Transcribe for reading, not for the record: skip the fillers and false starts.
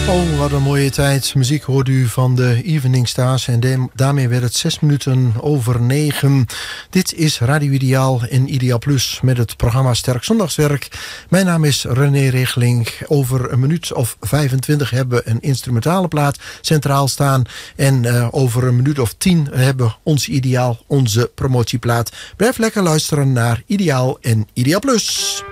Oh, wat een mooie tijd. Muziek hoort u van de Evening Stars. En daarmee werd het 6 minuten over 9. Dit is Radio Ideaal en Ideaal Plus met het programma Sterk Zondagswerk. Mijn naam is René Regeling. Over een minuut of 25 hebben we een instrumentale plaat centraal staan. En over een minuut of 10 hebben we ons Ideaal, onze promotieplaat. Blijf lekker luisteren naar Ideaal en Ideaal Plus.